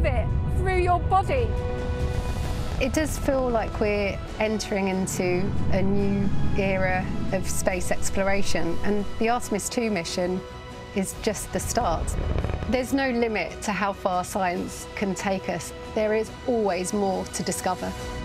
of it through your body. It does feel like we're entering into a new era of space exploration, and the Artemis 2 mission is just the start. There's no limit to how far science can take us. There is always more to discover.